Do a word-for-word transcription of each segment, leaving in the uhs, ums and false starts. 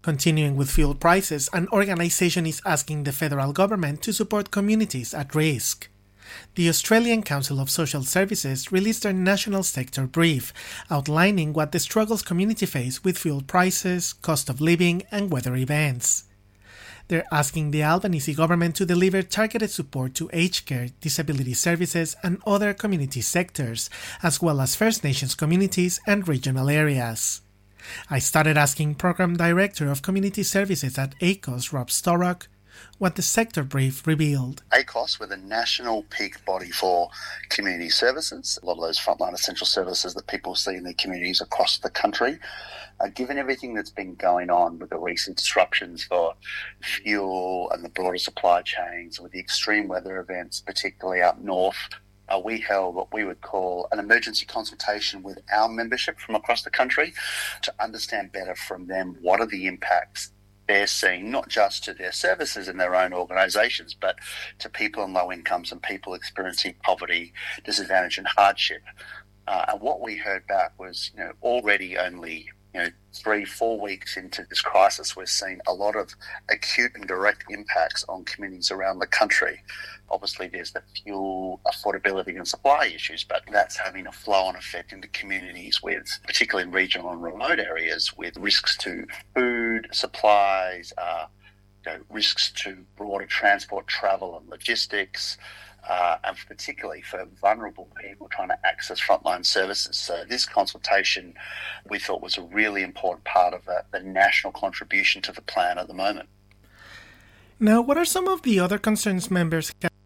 Continuing with fuel prices, an organization is asking the federal government to support communities at risk. The Australian Council of Social Services released their national sector brief, outlining what the struggles communities face with fuel prices, cost of living, and weather events. They're asking the Albanese government to deliver targeted support to aged care, disability services, and other community sectors, as well as First Nations communities and regional areas. I started asking Program Director of Community Services at A C O S, Rob Storrock, what the sector brief revealed. A C O S, we're the national peak body for community services, a lot of those frontline essential services that people see in their communities across the country. Uh, given everything that's been going on with the recent disruptions for fuel and the broader supply chains, with the extreme weather events, particularly up north, Uh, we held what we would call an emergency consultation with our membership from across the country to understand better from them what are the impacts they're seeing, not just to their services in their own organisations, but to people in low incomes and people experiencing poverty, disadvantage and hardship. Uh, and what we heard back was, you know, already only you know, three, four weeks into this crisis, we're seeing a lot of acute and direct impacts on communities around the country. Obviously, there's the fuel affordability and supply issues, but that's having a flow-on effect into communities with, particularly in regional and remote areas, with risks to food, supplies, uh, you know, risks to broader transport, travel and logistics, Uh, and particularly for vulnerable people trying to access frontline services. So this consultation we thought was a really important part of uh, the national contribution to the plan at the moment. Now, what are some of the other concerns members have?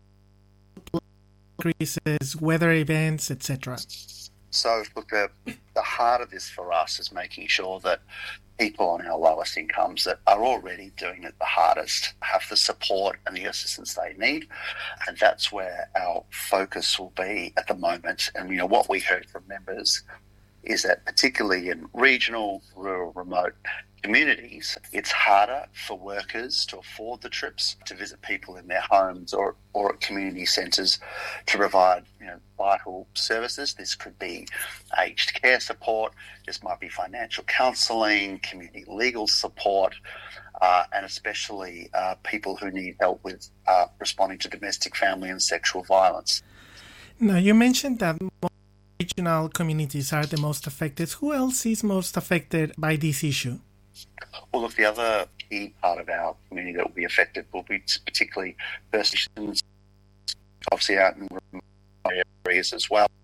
Increases, weather events, et cetera. So, look, the, the heart of this for us is making sure that people on our lowest incomes that are already doing it the hardest have the support and the assistance they need. And that's where our focus will be at the moment. And, you know, what we heard from members is that particularly in regional, rural, remote communities, it's harder for workers to afford the trips to visit people in their homes or, or at community centres to provide, you know, vital services. This could be aged care support, this might be financial counselling, community legal support, uh, and especially uh, people who need help with uh, responding to domestic, family and sexual violence. Now, you mentioned that regional communities are the most affected. Who else is most affected by this issue? Well, look, the other key part of our community that will be affected will be particularly First Nations, obviously out in remote areas as well.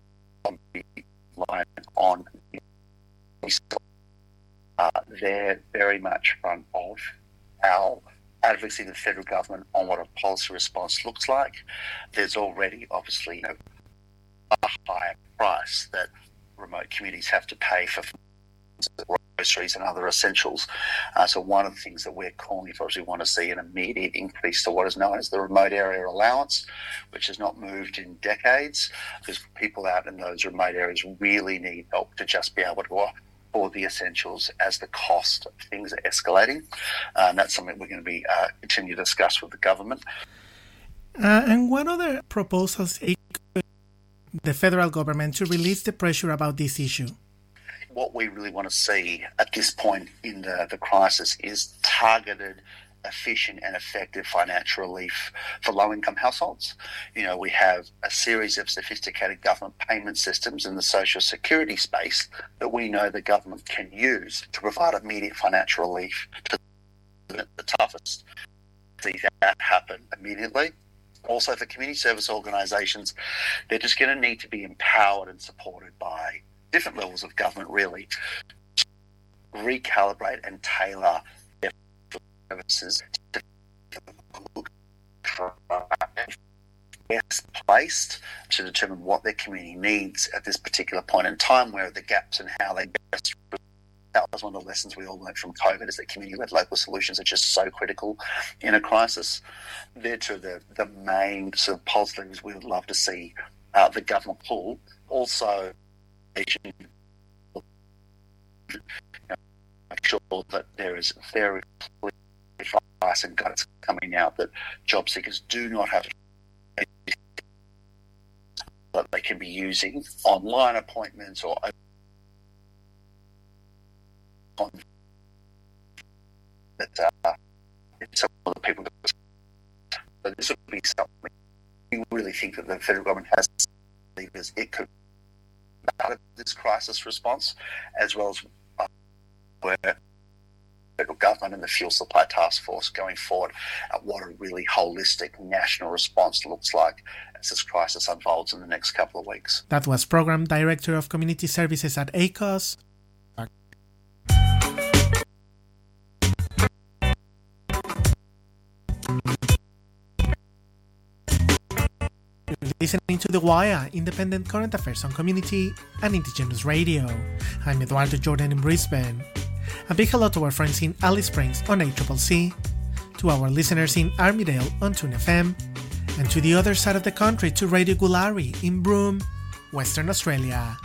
On uh, they're very much front of our advocacy to the federal government on what a policy response looks like. There's already, obviously, you know, a higher price that remote communities have to pay for groceries and other essentials. Uh, so one of the things that we're calling for is we want to see an immediate increase to what is known as the remote area allowance, which has not moved in decades, because people out in those remote areas really need help to just be able to afford the essentials as the cost of things are escalating. Uh, and that's something we're going to be uh, continue to discuss with the government. Uh, and what other proposals the federal government to release the pressure about this issue? What we really want to see at this point in the, the crisis is targeted, efficient and effective financial relief for low-income households. You know, we have a series of sophisticated government payment systems in the social security space that we know the government can use to provide immediate financial relief to the toughest. See that happen immediately. Also, for community service organisations, they're just going to need to be empowered and supported by different levels of government, really, to recalibrate and tailor their services to best placed to determine what their community needs at this particular point in time, where are the gaps and how they best. That was one of the lessons we all learned from COVID, is that community-led local solutions are just so critical in a crisis. They're two of the, the main sort of positives we would love to see uh, the government pull. Also, make sure that there is very clear advice and guidance coming out that job seekers do not have that they can be using online appointments or on that uh, some of the people. So this would be something we really think that the federal government has levers it could be part of this crisis response, as well as uh, where the federal government and the fuel supply task force going forward at what a really holistic national response looks like as this crisis unfolds in the next couple of weeks. That was Program Director of Community Services at A C O S. Listening to The Wire, independent current affairs on community and Indigenous radio. I'm Eduardo Jordan in Brisbane. A big hello to our friends in Alice Springs on A C C C, to our listeners in Armidale on Toon F M, and to the other side of the country to Radio Gulari in Broome, Western Australia.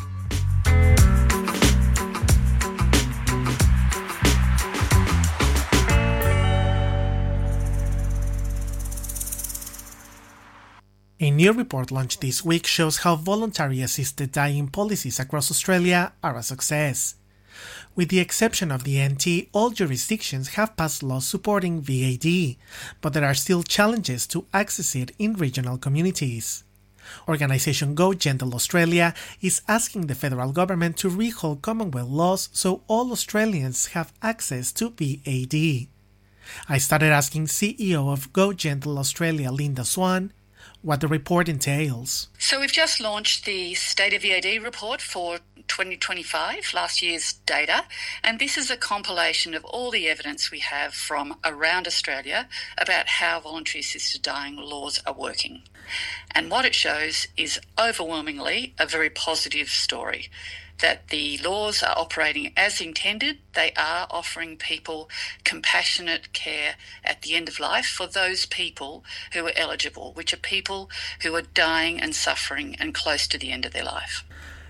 A new report launched this week shows how voluntary assisted dying policies across Australia are a success. With the exception of the N T, all jurisdictions have passed laws supporting V A D, but there are still challenges to access it in regional communities. Organisation Go Gentle Australia is asking the federal government to rehold Commonwealth laws so all Australians have access to V A D. I started asking C E O of Go Gentle Australia, Linda Swan, what the report entails. So we've just launched the State of V A D report for twenty twenty-five, last year's data, and this is a compilation of all the evidence we have from around Australia about how voluntary assisted dying laws are working. And what it shows is overwhelmingly a very positive story, that the laws are operating as intended. They are offering people compassionate care at the end of life for those people who are eligible, which are people who are dying and suffering and close to the end of their life.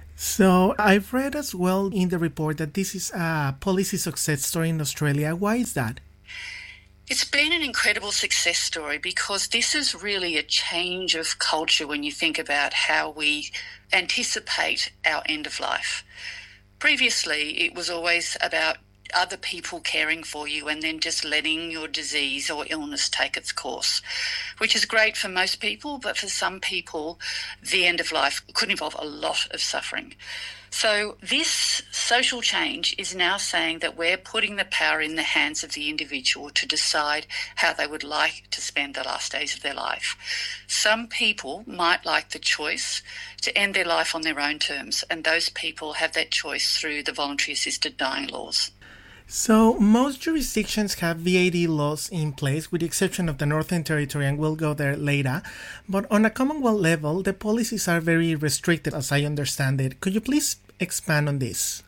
So I've read as well in the report that this is a policy success story in Australia. Why is that? It's been an incredible success story because this is really a change of culture when you think about how we anticipate our end of life. Previously, it was always about other people caring for you and then just letting your disease or illness take its course, which is great for most people, but for some people, the end of life could involve a lot of suffering. So this social change is now saying that we're putting the power in the hands of the individual to decide how they would like to spend the last days of their life. Some people might like the choice to end their life on their own terms, and those people have that choice through the voluntary assisted dying laws. So most jurisdictions have V A D laws in place, with the exception of the Northern Territory, and we'll go there later. But on a Commonwealth level, the policies are very restricted, as I understand it. Could you please expand on this?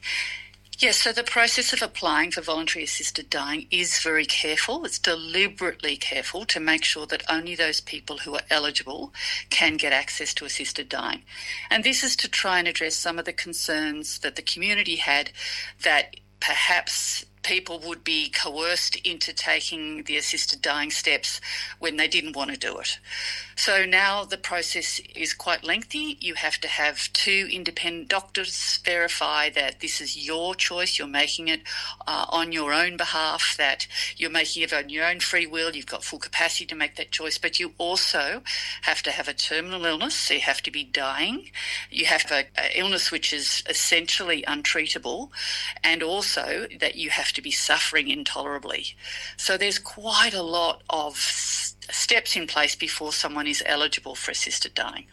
Yes, so the process of applying for voluntary assisted dying is very careful. It's deliberately careful to make sure that only those people who are eligible can get access to assisted dying. And this is to try and address some of the concerns that the community had, that perhaps people would be coerced into taking the assisted dying steps when they didn't want to do it. So now the process is quite lengthy. You have to have two independent doctors verify that this is your choice, you're making it uh, on your own behalf, that you're making it on your own free will, you've got full capacity to make that choice, but you also have to have a terminal illness, so you have to be dying, you have an illness which is essentially untreatable, and also that you have to be suffering intolerably. So there's quite a lot of steps in place before someone is eligible for assisted dying.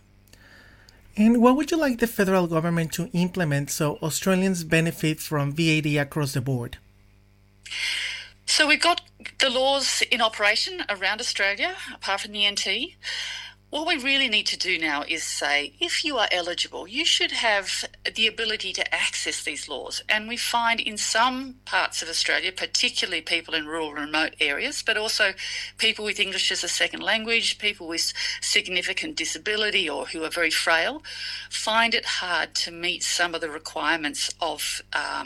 And what would you like the federal government to implement so Australians benefit from V A D across the board? So we've got the laws in operation around Australia, apart from the N T. What we really need to do now is say, if you are eligible, you should have the ability to access these laws. And we find in some parts of Australia, particularly people in rural and remote areas, but also people with English as a second language, people with significant disability or who are very frail, find it hard to meet some of the requirements of um,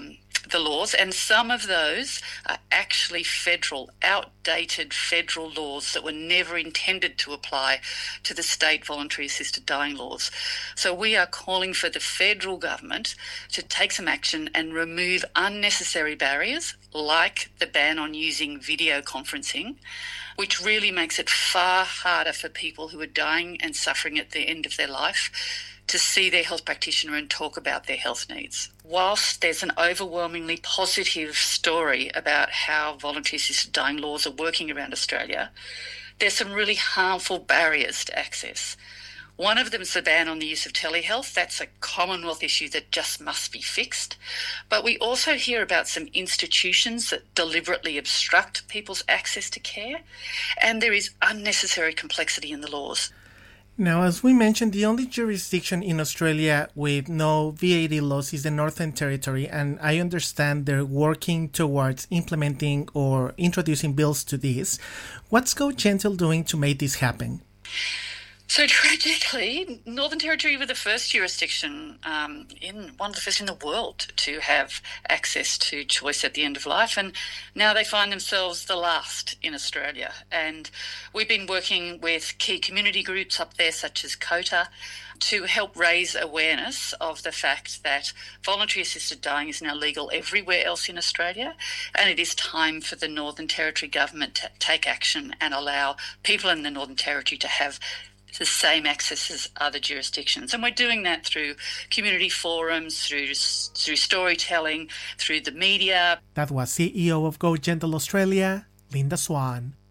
the laws, and some of those are actually federal, outdated federal laws that were never intended to apply to the state voluntary assisted dying laws. So we are calling for the federal government to take some action and remove unnecessary barriers like the ban on using video conferencing, which really makes it far harder for people who are dying and suffering at the end of their life to see their health practitioner and talk about their health needs. Whilst there's an overwhelmingly positive story about how voluntary assisted dying laws are working around Australia, there's some really harmful barriers to access. One of them is the ban on the use of telehealth. That's a Commonwealth issue that just must be fixed. But we also hear about some institutions that deliberately obstruct people's access to care, and there is unnecessary complexity in the laws. Now, as we mentioned, the only jurisdiction in Australia with no V A D laws is the Northern Territory, and I understand they're working towards implementing or introducing bills to this. What's Go Gentle doing to make this happen? So tragically, Northern Territory were the first jurisdiction, um, in one of the first in the world to have access to choice at the end of life, and now they find themselves the last in Australia. And we've been working with key community groups up there, such as COTA, to help raise awareness of the fact that voluntary assisted dying is now legal everywhere else in Australia, and it is time for the Northern Territory government to take action and allow people in the Northern Territory to have the same access as other jurisdictions. And we're doing that through community forums, through through storytelling, through the media. That was C E O of Go Gentle Australia, Linda Swan.